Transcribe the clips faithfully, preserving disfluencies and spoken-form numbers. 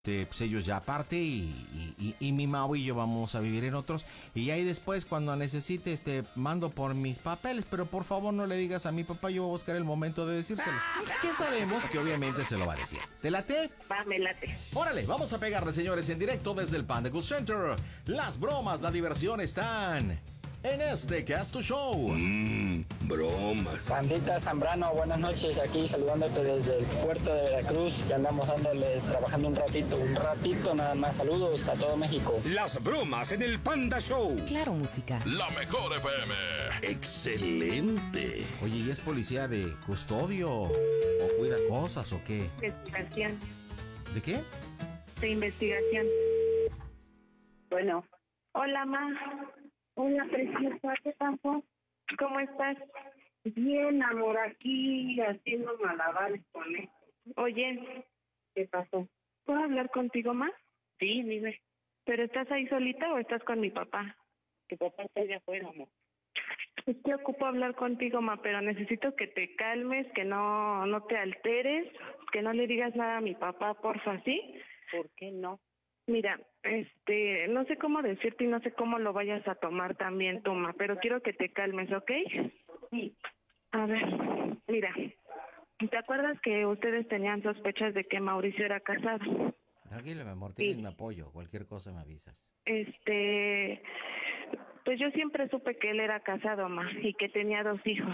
Este, pues ellos ya aparte y, y, y, y mi Mau y yo vamos a vivir en otros. Y ahí después, cuando necesite, este, mando por mis papeles. Pero por favor no le digas a mi papá, yo voy a buscar el momento de decírselo. Que sabemos que obviamente se lo va a decir. ¿Te late? Va, me late. Órale, vamos a pegarle, señores, en directo desde el Panda Cool Center. Las bromas, la diversión están en este Casto Show. Mmm, bromas. Pandita Zambrano, buenas noches. Aquí saludándote desde el puerto de Veracruz. Que andamos dándole, trabajando un ratito, un ratito nada más. Saludos a todo México. Las bromas en el Panda Show. Claro, música. La mejor F M. Excelente. Oye, ¿y es policía de custodio? ¿O cuida cosas o qué? Investigación. ¿De qué? De investigación. Bueno. Hola, ma. Hola, preciosa, ¿qué pasó? ¿Cómo estás? Bien, amor, aquí haciendo malabares con él. Oye, ¿Qué pasó? ¿puedo hablar contigo, ma? Sí, dime. ¿Pero estás ahí solita o estás con mi papá? Tu papá está allá afuera, amor. Es que ocupo hablar contigo, ma, pero necesito que te calmes, que no no te alteres, que no le digas nada a mi papá, porfa, ¿sí? ¿Por qué no? Mira, este, no sé cómo decirte y no sé cómo lo vayas a tomar también, tú, ma, pero quiero que te calmes, ¿ok? Sí. A ver, mira, ¿te acuerdas que ustedes tenían sospechas de que Mauricio era casado? Tranquilo, mi amor, tienes Sí. mi apoyo. Cualquier cosa me avisas. Este, pues yo siempre supe que él era casado, ma, y que tenía dos hijos.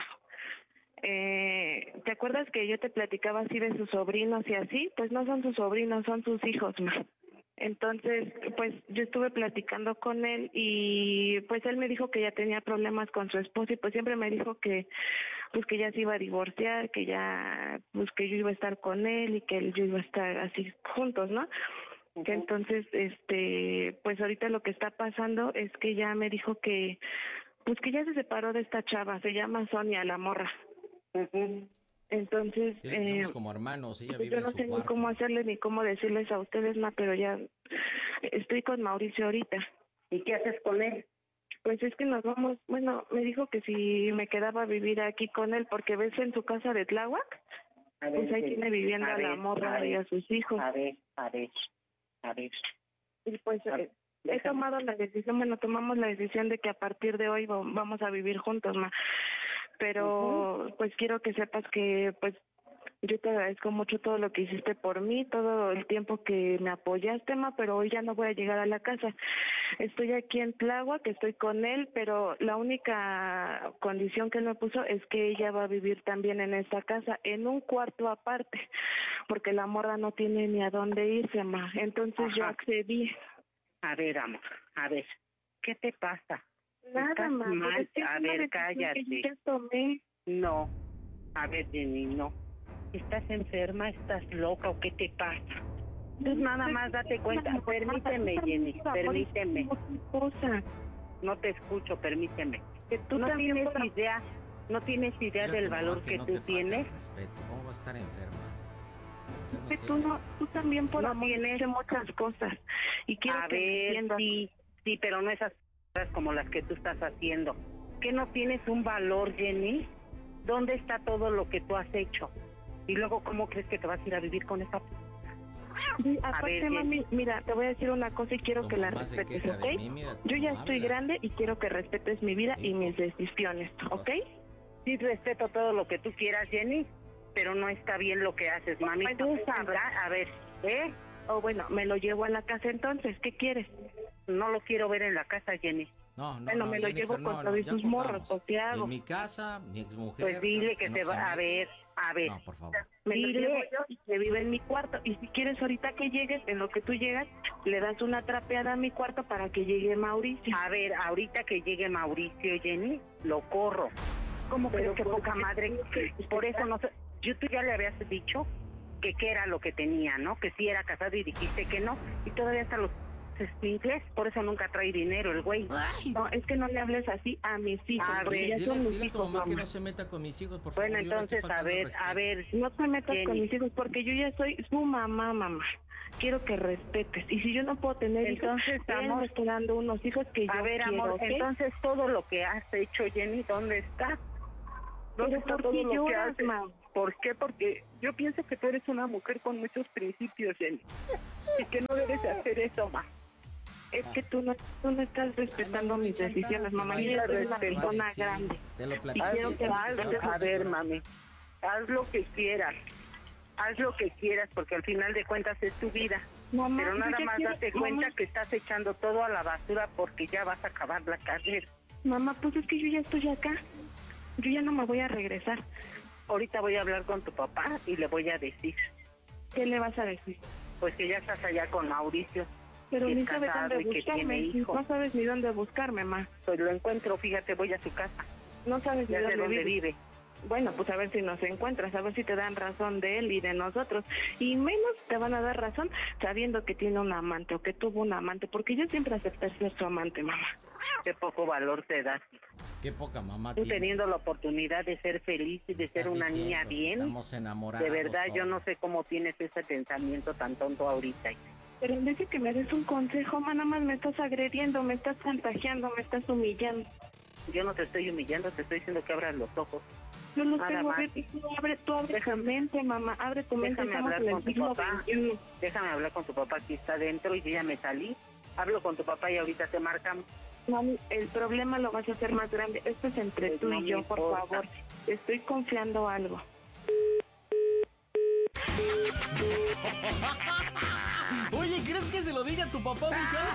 Eh, ¿te acuerdas que yo te platicaba así de sus sobrinos y así? Pues no son sus sobrinos, son sus hijos, ma. Entonces, pues yo estuve platicando con él y pues él me dijo que ya tenía problemas con su esposa y pues siempre me dijo que pues que ya se iba a divorciar, que ya pues que yo iba a estar con él y que él, yo iba a estar así juntos, ¿no? Uh-huh. Que entonces, este, pues ahorita lo que está pasando es que ya me dijo que pues que ya se separó de esta chava, se llama Sonia, la morra. Uh-huh. Entonces, Sí, eh, somos como hermanos, ella pues vive yo no en su sé cuarto. ni cómo hacerle ni cómo decirles a ustedes, ma, pero ya estoy con Mauricio ahorita. ¿Y qué haces con él? Pues es que nos vamos, bueno, me dijo que si me quedaba a vivir aquí con él, porque ves en su casa de Tláhuac, A ver, pues ahí sí. tiene viviendo A a la ver, morra a ver, y a sus hijos. A ver, a ver, a ver. Y pues A ver, eh, he déjame. tomado la decisión, bueno, tomamos la decisión de que a partir de hoy va- vamos a vivir juntos, ma. Pero uh-huh. pues quiero que sepas que pues yo te agradezco mucho todo lo que hiciste por mí, todo el tiempo que me apoyaste, ma, pero hoy ya no voy a llegar a la casa. Estoy aquí en Tláhuac, que estoy con él, pero la única condición que él me puso es que ella va a vivir también en esta casa, en un cuarto aparte, porque la morra no tiene ni a dónde irse, ma. Entonces Ajá. yo accedí. A ver, amor, a ver, ¿qué te pasa? Nada, ¿Estás ma. mal? Pues es que es A una ver, decisión cállate. que yo ya tomé. No, a ver, Jenny, no. ¿Estás enferma? ¿Estás loca o qué te pasa? Tú nada más date cuenta. Permíteme, Jenny, permíteme. No te escucho, permíteme. Que tú no también tienes por- idea, no tienes idea Mira del tu mamá, valor que no tú te falta tienes. el respeto. ¿Cómo va a estar enferma? Enferma, Que sí. tú no, tú también por No amor tienes- hiciste muchas cosas y quiero A que me ver, entiendas. sí, sí, pero no esas cosas como las que tú estás haciendo. ¿Que no tienes un valor, Jenny? ¿Dónde está todo lo que tú has hecho? Y luego, ¿cómo crees que te vas a ir a vivir con esa? Sí, aparte, ver, mami, mira, te voy a decir una cosa y quiero Tu que la mamá se respetes, queja ¿ok? de mí, mira Yo ya cómo estoy habla. grande y quiero que respetes mi vida y Hijo. mis decisiones, ¿ok? Sí, respeto todo lo que tú quieras, Jenny, pero no está bien lo que haces, mami. Bueno, Tú pues, sabrás, a ver, ¿eh? O bueno, me lo llevo a la casa entonces, ¿qué quieres? No lo quiero ver en la casa, Jenny. No, no, Bueno, no, me lo Jennifer, llevo no, con no, todos ya sus cortamos. morros, ¿o qué hago? En mi casa, mi exmujer... Pues dile que no te se va, a mete. ver, a ver. No, por favor. Me lo Dile. llevo yo y que vive en mi cuarto. Y si quieres, ahorita que llegues, en lo que tú llegas, le das una trapeada a mi cuarto para que llegue Mauricio. A ver, ahorita que llegue Mauricio, Jenny, lo corro. ¿Cómo Pero crees que ¿por poca qué? madre? Por eso no sé. Yo tú ya le habías dicho que qué era lo que tenía, ¿no? Que sí era casado y dijiste que no. Y todavía hasta los inglés, por eso nunca trae dinero el güey. No, es que no le hables así a mis hijos, A porque ver, ya Dile, son mis dile a tu hijos, mamá que mamá. no se meta con mis hijos, por favor. Bueno, yo le estoy entonces, a faltando ver, respeto. a ver. No te metas Jenny. con mis hijos, porque yo ya soy su mamá, mamá. Quiero que respetes. Y si yo no puedo tener Entonces, hijos, él amor, me está dando unos hijos que yo A ver, quiero, amor, ¿ok? entonces todo lo que has hecho, Jenny, ¿dónde está? ¿Dónde Pero está ¿por todo qué lo que lloras, haces? ma? ¿Por qué? Porque yo pienso que tú eres una mujer con muchos principios, Jenny, y que no debes de hacer eso, ma. Es que tú no, tú no estás respetando mis decisiones, mamá. Yo soy una persona grande. Te lo Y platico. quiero que Haz, a ver, mami, haz lo que quieras, haz lo que quieras, porque al final de cuentas es tu vida. Mamá, Pero yo nada ya más quiero- date mamá. cuenta que estás echando todo a la basura porque ya vas a acabar la carrera. Mamá, pues es que yo ya estoy acá. Yo ya no me voy a regresar. Ahorita voy a hablar con tu papá y le voy a decir, ¿Qué le vas a decir? pues que ya estás allá con Mauricio. Pero que ni es sabes casado dónde y que tiene buscarme. hijos. No sabes ni dónde buscarme, ma. Pues lo encuentro, fíjate, voy a su casa. No sabes ni Ya sé dónde, dónde vive. vive. Bueno, pues a ver si nos encuentras, a ver si te dan razón de él y de nosotros. Y menos te van a dar razón sabiendo que tiene un amante o que tuvo un amante, porque yo siempre acepté ser su amante, mamá. Qué poco valor te das. Qué poca mamá Tú tienes. teniendo la oportunidad de ser feliz y de Estás ser una niña diciendo, bien. Estamos enamorados. De verdad, yo todos. no sé cómo tienes ese pensamiento tan tonto ahorita. Pero en vez de que me des un consejo, ma, nada más me estás agrediendo, me estás chantajeando, me estás humillando. Yo no te estoy humillando, te estoy diciendo que abras los ojos. Yo lo Nada tengo más. que tú abre, tú abre tu Déjame- mente, mamá, abre tu mente. Déjame Estamos hablar en el con tu siglo papá. veintiuno. Déjame hablar con tu papá que está adentro y yo ya me salí. Hablo con tu papá y ahorita te marcamos. Mami, el problema lo vas a hacer más grande. Esto es entre Pues tú no y me yo, por importa. favor. Estoy confiando algo. Oye, ¿crees que se lo diga a tu papá, mija?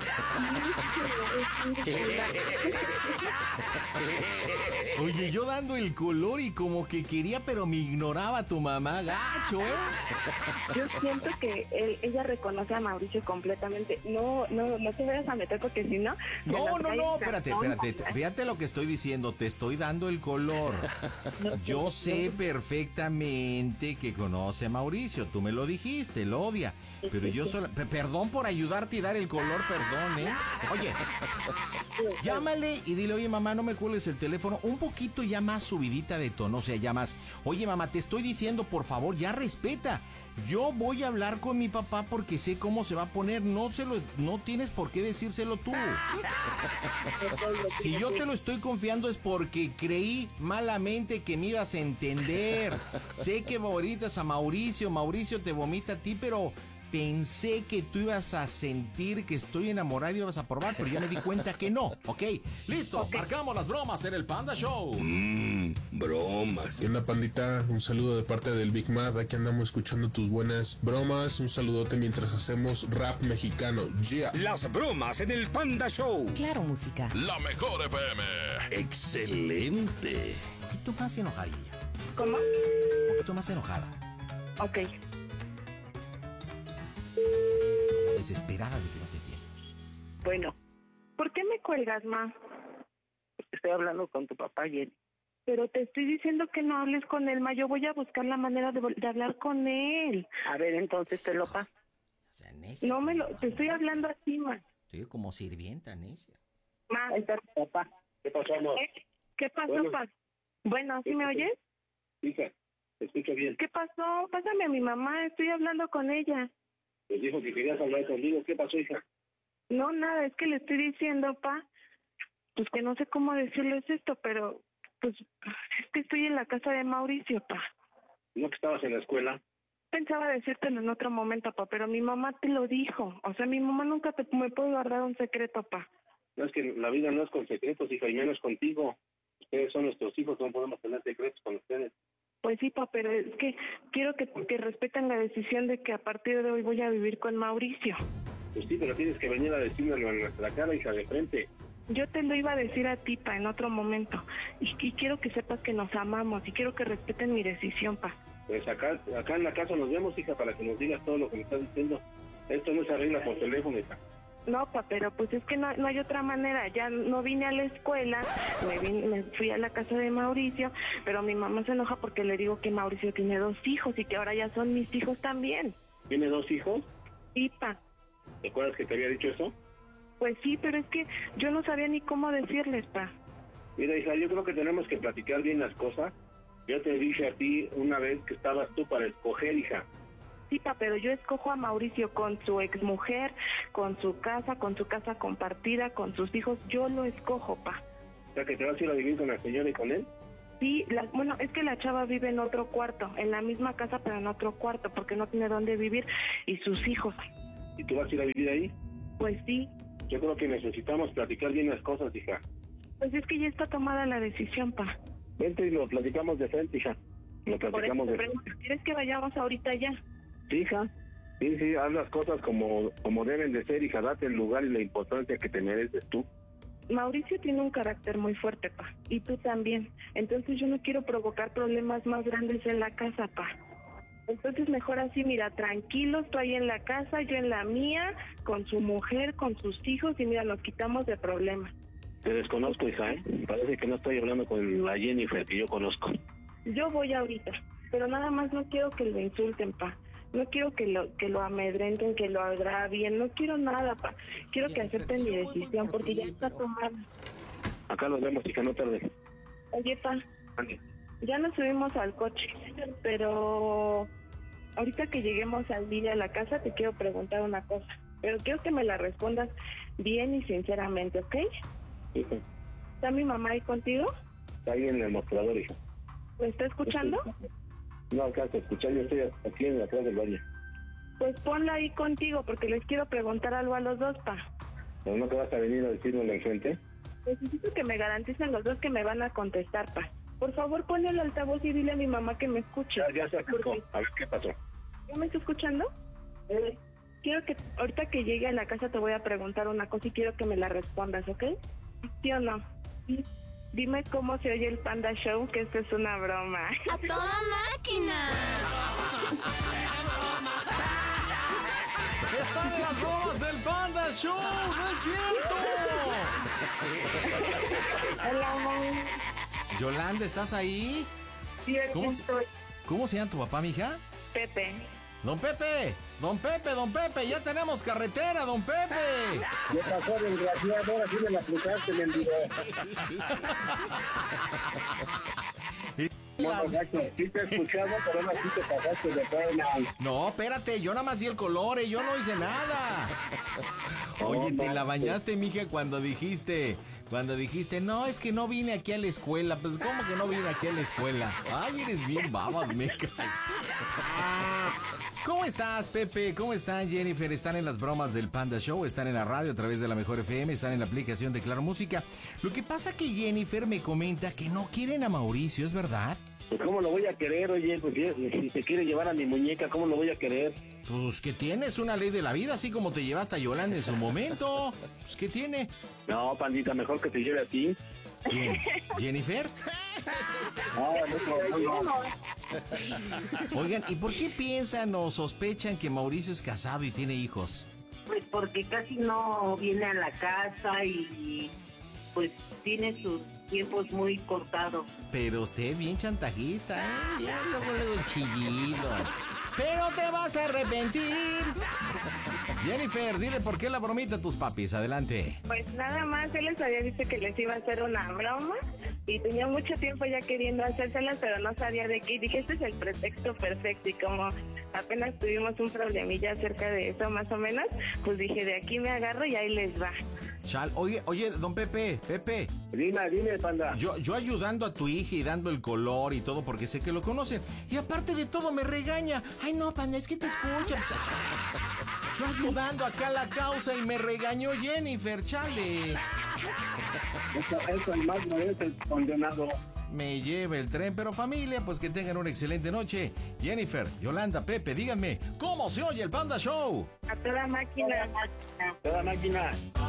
Oye, yo dando el color y como que quería, pero me ignoraba tu mamá, gacho, ¿eh? Yo siento que él- ella reconoce a Mauricio completamente. No, no, no te vayas a meter porque si no... te No, las no, caes no, a espérate, tonta. espérate. Fíjate lo que estoy diciendo, te estoy dando el color. Yo sé perfectamente que conoce a Mauricio, tú me lo dijiste, lo odia. Pero yo solo... pe- Perdón por ayudarte y dar el color, perdón, ¿eh? Oye, llámale y dile, oye, mamá, no me cuelgues el teléfono. Un poquito ya más subidita de tono, o sea, ya más. Oye, mamá, te estoy diciendo, por favor, ya respeta. Yo voy a hablar con mi papá porque sé cómo se va a poner. No se lo, no tienes por qué decírselo tú. Si yo te lo estoy confiando es porque creí malamente que me ibas a entender. Sé que vomitas a Mauricio, Mauricio te vomita a ti, pero pensé que tú ibas a sentir que estoy enamorado y ibas a probar, pero ya me di cuenta que no, ¿ok? Listo, marcamos las bromas en el Panda Show. Mmm, bromas. ¿Qué onda, pandita? Un saludo de parte del Big Mad. Aquí andamos escuchando tus buenas bromas. Un saludote mientras hacemos rap mexicano. Yeah. Las bromas en el Panda Show. Claro, música. La mejor F M. Excelente. Un poquito más enojadilla, ¿Cómo? un poquito más enojada, Ok. desesperada de que no te tiene. Bueno, ¿Por qué me cuelgas, ma? estoy hablando con tu papá, Jenny. Pero te estoy diciendo que no hables con él, ma. Yo voy a buscar la manera de, vol- de hablar con él. A ver, entonces te lo paso. O sea, necia. No me lo... Te estoy hablando así, ma. Estoy como sirvienta, necia. Ma, Ahí está tu papá. ¿Qué pasó, amor? ¿eh? ¿Qué pasó, Bueno. pa? Bueno, ¿sí me oyes? Hija, te escucho bien. ¿Qué pasó? Pásame a mi mamá, estoy hablando con ella. Pues dijo que querías hablar conmigo. ¿Qué pasó, hija? No, nada, es que le estoy diciendo, pa, pues que no sé cómo decirles esto, pero pues es que estoy en la casa de Mauricio, pa. ¿No que estabas en la escuela? Pensaba decírtelo en otro momento, pa, pero mi mamá te lo dijo. O sea, mi mamá nunca te, me puede guardar un secreto, pa. No, es que la vida no es con secretos, hija, y menos contigo. Ustedes son nuestros hijos, no podemos tener secretos con ustedes. Pues sí, pa, pero es que quiero que, que respeten la decisión de que a partir de hoy voy a vivir con Mauricio. Pues sí, pero tienes que venir a decírmelo en nuestra cara, hija, de frente. Yo te lo iba a decir a ti, pa, en otro momento. Y, y quiero que sepas que nos amamos y quiero que respeten mi decisión, pa. Pues acá, acá en la casa nos vemos, hija, para que nos digas todo lo que me estás diciendo. Esto no se arregla por teléfono, hija. No, pa, pero pues es que no, no hay otra manera. Ya no vine a la escuela, me, vine- me fui a la casa de Mauricio, pero mi mamá se enoja porque le digo que Mauricio tiene dos hijos y que ahora ya son mis hijos también. ¿Tiene dos hijos? Sí, pa. ¿Te acuerdas que te había dicho eso? Pues sí, pero es que yo no sabía ni cómo decirles, pa. Mira, hija, yo creo que tenemos que platicar bien las cosas. Yo te dije a ti una vez que estabas tú para escoger, hija. Sí, pa, pero yo escojo a Mauricio con su exmujer, con su casa, con su casa compartida, con sus hijos. Yo lo escojo, pa. O sea, que te vas a ir a vivir con la señora y con él. Sí, la, bueno, es que la chava vive en otro cuarto, en la misma casa, pero en otro cuarto, porque no tiene dónde vivir, y sus hijos. ¿Y tú vas a ir a vivir ahí? Pues sí. Yo creo que necesitamos platicar bien las cosas, hija. Pues es que ya está tomada la decisión, pa. Vente y lo platicamos de frente, hija. Lo platicamos de frente. ¿Quieres que vayamos ahorita ya? Sí, hija. Sí, sí, haz las cosas como, como deben de ser, hija. Date el lugar y la importancia que te mereces tú. Mauricio tiene un carácter muy fuerte, pa. Y tú también. Entonces yo no quiero provocar problemas más grandes en la casa, pa. Entonces mejor así, mira, tranquilos, tú ahí en la casa, yo en la mía, con su mujer, con sus hijos, y mira, nos quitamos de problemas. Te desconozco, hija, ¿eh? Parece que no estoy hablando con la Jennifer que yo conozco. Yo voy ahorita, pero nada más no quiero que lo insulten, pa. No quiero que lo que lo amedrenten, que lo agravien, no quiero nada, pa. Quiero que acepten mi decisión, porque ya está tomada. Acá nos vemos, hija, no tarde. Oye, pa, Ande. ya nos subimos al coche, pero ahorita que lleguemos al día a la casa te quiero preguntar una cosa, pero quiero que me la respondas bien y sinceramente, ¿ok? Hija, ¿Está mi mamá ahí contigo? está ahí en el mostrador, hija. ¿Me está escuchando? No alcanzo a escuchar, yo estoy aquí en la atrás del baño. Pues ponla ahí contigo, porque les quiero preguntar algo a los dos, pa. ¿Pero no te vas a venir a decirme enfrente? Necesito que me garanticen los dos que me van a contestar, pa. Por favor, ponle el altavoz y dile a mi mamá que me escuche. Ya, ya se acercó. Porque- A ver qué pasó. ¿Ya me está escuchando? Eh, quiero que ahorita que llegue a la casa te voy a preguntar una cosa y quiero que me la respondas, ¿ok? ¿Sí o no? Sí. Dime cómo se oye el Panda Show, que esto es una broma. ¡A toda máquina! ¡Están en las bromas del Panda Show! ¡No es cierto! Hola, amor. Yolanda, ¿estás ahí? Sí, aquí ¿Cómo se- estoy. ¿Cómo se llama tu papá, mija? Pepe. Don Pepe, don Pepe, don Pepe, ya tenemos carretera, don Pepe. ¿Qué pasó, desgraciado? Ahora sí me la aplicaste, mendigo. No, exacto. Sí te he escuchado, pero ahora sí te pasaste de pena. No, espérate, yo nada más di el color, eh, yo no hice nada. Oye, No, te no, la bañaste, mija, cuando dijiste, cuando dijiste, no, es que no vine aquí a la escuela. Pues, ¿cómo que no vine aquí a la escuela? Ay, eres bien babas, me cae. ¿Cómo estás, Pepe? ¿Cómo están, Jennifer? Están en las bromas del Panda Show, están en la radio a través de la Mejor F M, están en la aplicación de Claro Música. Lo que pasa que Jennifer me comenta que no quieren a Mauricio, ¿es verdad? Pues, ¿cómo lo voy a querer, oye? Pues, si, si se quiere llevar a mi muñeca, ¿cómo lo voy a querer? Pues que tienes una ley de la vida, así como te llevaste a Yolanda en su momento. Pues ¿qué tiene? No, pandita, mejor que te lleve a ti. ¿Quién? ¿Jennifer? No, no, no, no. Oigan, ¿y por qué piensan o sospechan que Mauricio es casado y tiene hijos? Pues porque casi no viene a la casa y pues tiene sus tiempos muy cortados. Pero usted bien chantajista, ¿eh? Ya luego luego chillido. Pero te vas a arrepentir. Jennifer, dile por qué la bromita a tus papis. Adelante. Pues nada más, él les había dicho que les iba a hacer una broma y tenía mucho tiempo ya queriendo hacérsela, pero no sabía de qué. Y dije, este es el pretexto perfecto, y como apenas tuvimos un problemilla acerca de eso más o menos, pues dije, de aquí me agarro y ahí les va. Chal, oye, oye, don Pepe, Pepe. Dime, dime, panda. Yo, yo ayudando a tu hija y dando el color y todo porque sé que lo conocen. Y aparte de todo me regaña. Ay, no, panda, es que te escuchas. Yo ayudando acá a la causa y me regañó Jennifer, chale. Eso, eso el más no es el condenado. Me lleva el tren, pero familia, pues que tengan una excelente noche. Jennifer, Yolanda, Pepe, díganme, ¿cómo se oye el Panda Show? A toda máquina. Toda máquina.